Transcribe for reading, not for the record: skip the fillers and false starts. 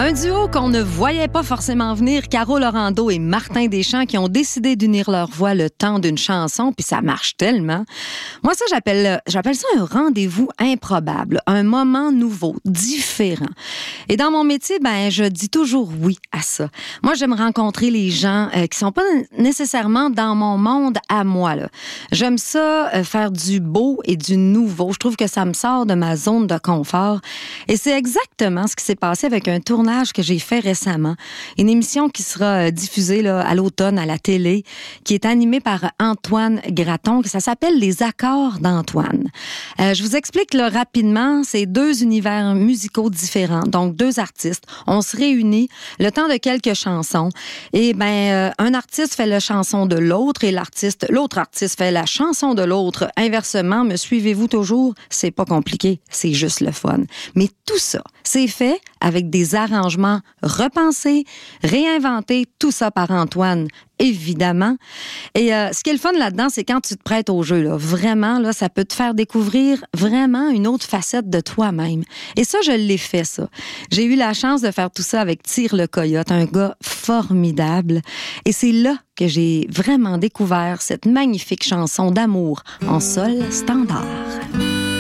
Un duo qu'on ne voyait pas forcément venir, Caro Laurando et Martin Deschamps, qui ont décidé d'unir leurs voix le temps d'une chanson, puis ça marche tellement. Moi, ça, j'appelle ça un rendez-vous improbable, un moment nouveau, différent. Et dans mon métier, je dis toujours oui à ça. Moi, j'aime rencontrer les gens qui sont pas nécessairement dans mon monde à moi, là. J'aime ça, faire du beau et du nouveau. Je trouve que ça me sort de ma zone de confort. Et c'est exactement ce qui s'est passé avec un tournage que j'ai fait récemment. Une émission qui sera diffusée là, à l'automne à la télé, qui est animée par Antoine Graton. Ça s'appelle Les Accords d'Antoine. Je vous explique là, rapidement. C'est 2 univers musicaux différents. Donc, 2 artistes. On se réunit le temps de quelques chansons. Et un artiste fait la chanson de l'autre et l'autre artiste fait la chanson de l'autre. Inversement, me suivez-vous toujours? C'est pas compliqué. C'est juste le fun. Mais tout ça, c'est fait avec des arrangements repensés, réinventés, tout ça par Antoine, évidemment. Et ce qui est le fun là-dedans, c'est quand tu te prêtes au jeu. Là, vraiment, là, ça peut te faire découvrir vraiment une autre facette de toi-même. Et ça, je l'ai fait, ça. J'ai eu la chance de faire tout ça avec Tire le Coyote, un gars formidable. Et c'est là que j'ai vraiment découvert cette magnifique chanson d'amour en sol standard.